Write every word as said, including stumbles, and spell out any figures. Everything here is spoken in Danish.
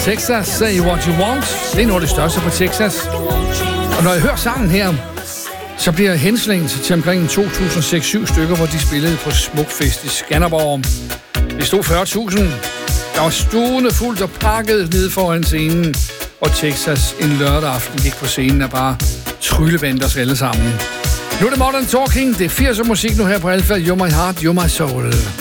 Texas, Say What You Want. Det er noget af det største på Texas. Og når jeg hører sangen her, så bliver jeg henslængt til omkring to tusind seks syv stykker, hvor de spillede på Smukfest i Skanderborg. Det stod fyrre tusind. Der var stuende fuldt og pakket nede foran scenen. Og Texas en lørdag aften gik på scenen og bare tryllevandt os alle sammen. Nu er det Modern Talking. Det er firserne musik nu her på Alpha. You're my heart, you're my soul.